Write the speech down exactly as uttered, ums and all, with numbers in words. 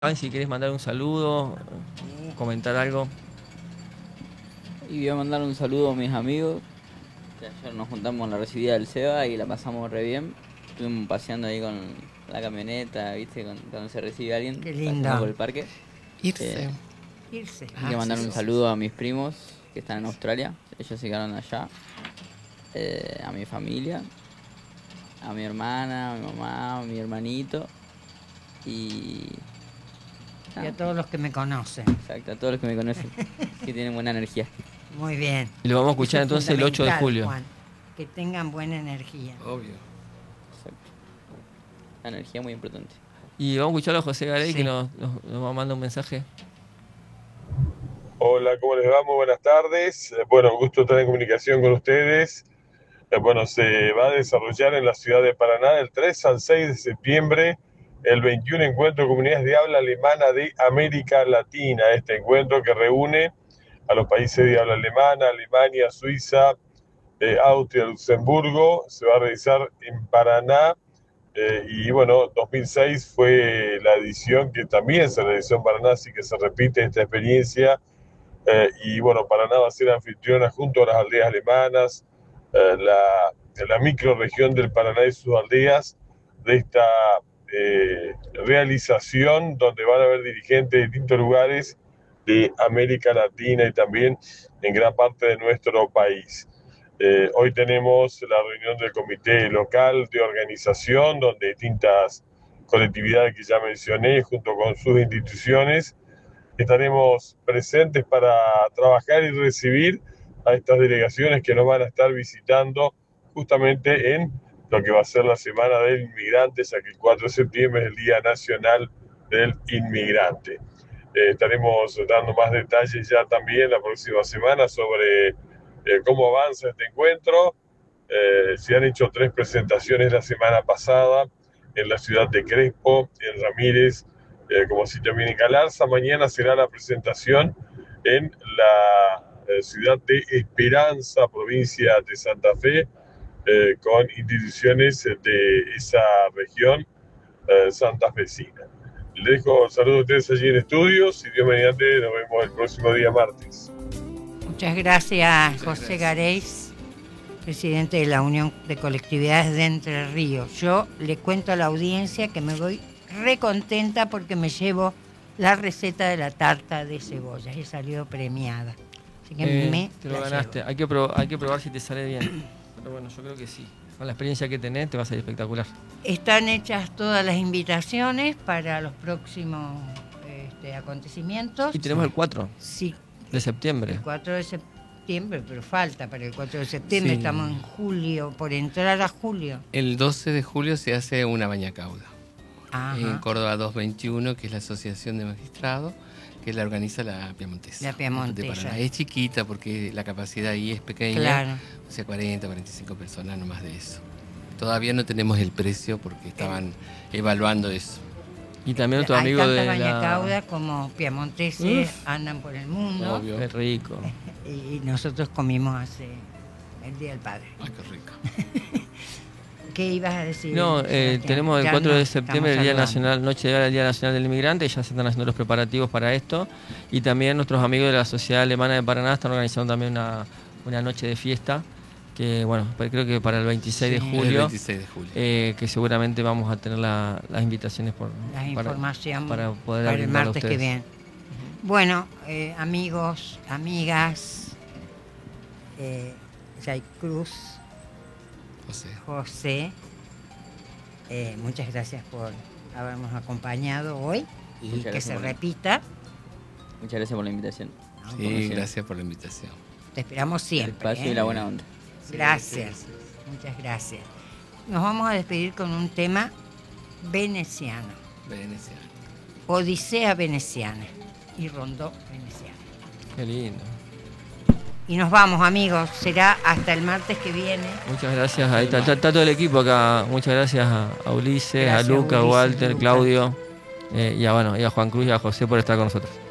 Ah, si quieres mandar un saludo, comentar algo. Y voy a mandar un saludo a mis amigos, que ayer nos juntamos en la recibida del SEBA y la pasamos re bien. Estuvimos paseando ahí con la camioneta, viste, con- cuando se recibe alguien, Qué paseando lindo. por el parque. Irse. Eh, Irse. y que Ah, mandar sí, un sí, sí. saludo a mis primos que están en Australia, ellos se quedaron allá. Eh, a mi familia, a mi hermana, a mi mamá, a mi hermanito y... Y nada, a todos los que me conocen. exacto, a todos los que me conocen, que tienen buena energía. Muy bien. Y lo vamos a Eso escuchar es entonces el ocho de fundamental, julio. Juan, que tengan buena energía. Obvio. Exacto. La energía es muy importante. Y vamos a escuchar a José Garay, Sí. que nos, nos, nos manda un mensaje. Hola, ¿cómo les va? Muy buenas tardes. Eh, Bueno, un gusto estar en comunicación con ustedes. Eh, Bueno, se va a desarrollar en la ciudad de Paraná del tres al seis de septiembre el veintiuno Encuentro de Comunidades de Habla Alemana de América Latina. Este encuentro que reúne a los países de habla alemana, Alemania, Suiza, eh, Austria, Luxemburgo. Se va a realizar en Paraná. Eh, y bueno, dos mil seis fue la edición que también se realizó en Paraná, así que se repite esta experiencia. Eh, y bueno, Paraná va a ser anfitriona junto a las aldeas alemanas, eh, la, la microrregión del Paraná y sus aldeas, de esta eh, realización donde van a haber dirigentes de distintos lugares de América Latina y también en gran parte de nuestro país. Eh, hoy tenemos la reunión del comité local de organización, donde distintas colectividades que ya mencioné, junto con sus instituciones, estaremos presentes para trabajar y recibir a estas delegaciones que nos van a estar visitando justamente en lo que va a ser la Semana del Inmigrante, ya que el cuatro de septiembre es el Día Nacional del Inmigrante. Eh, estaremos dando más detalles ya también la próxima semana sobre eh, cómo avanza este encuentro. Eh, se han hecho tres presentaciones la semana pasada en la ciudad de Crespo, en Ramírez, eh, como si también en Galarza. Mañana será la presentación en la eh, ciudad de Esperanza, provincia de Santa Fe, eh, con instituciones de esa región eh, santafesina. Les dejo saludos a ustedes allí en estudios y Dios mediante nos vemos el próximo día martes. Muchas gracias, Muchas José gracias. Gareis, presidente de la Unión de Colectividades de Entre Ríos. Yo le cuento a la audiencia que me voy re contenta porque me llevo la receta de la tarta de cebollas. He salido premiada. Así que Eh, me te lo la ganaste. llevo. Hay que, probar, hay que probar si te sale bien. Pero bueno, yo creo que sí. Con la experiencia que tenés te va a salir espectacular. Están hechas todas las invitaciones para los próximos este, acontecimientos. Y tenemos el cuatro Sí, de septiembre. el cuatro de septiembre, pero falta para el cuatro de septiembre. Sí. Estamos en julio, por entrar a julio. El doce de julio se hace una bañacauda Ajá. en Córdoba doscientos veintiuno, que es la Asociación de Magistrados, que la organiza la Piamontesa. La Piamontesa. de Paraná. Es chiquita porque la capacidad ahí es pequeña, Claro. o sea, cuarenta, cuarenta y cinco personas, no más de eso. Todavía no tenemos el precio porque estaban evaluando eso. Y también nuestro Hay amigo tantas de bañacaudas la... como piamonteses Uf. andan por el mundo. Obvio. Qué rico. Y nosotros comimos hace el Día del Padre. Ay, qué rico. ¿Qué ibas a decir? No, eh, Sebastián? tenemos el Ya cuatro nos de septiembre, el estamos Día saludando. Nacional, Noche de Gala del Día Nacional del Inmigrante, ya se están haciendo los preparativos para esto. Y también nuestros amigos de la Sociedad Alemana de Paraná están organizando también una, una noche de fiesta, que bueno, pues creo que para el veintiséis Sí. de El julio, veintiséis de julio. eh, que seguramente vamos a tener la- las invitaciones por, La para, información para poder para el brindarla a martes que ustedes. viene. Bueno, eh, amigos, amigas, eh, Jay Cruz, O sea, José, eh, muchas gracias por habernos acompañado hoy y Muchas que gracias se por- repita. Muchas gracias por la invitación. ¿no? sí, Como siempre. gracias por la invitación. Te esperamos El siempre. espacio ¿eh? y la buena onda. Gracias, muchas gracias. Nos vamos a despedir con un tema veneciano, Venecia. Odisea veneciana y Rondó veneciana. Qué lindo. Y nos vamos, amigos. Será hasta el martes que viene. Muchas gracias. Ahí está, está- está todo el equipo acá. Muchas gracias a, a Ulises, Gracias, a Luca, Ulises, Walter, Luca. Claudio, eh, y, a, bueno, y a Juan Cruz y a José por estar con nosotros.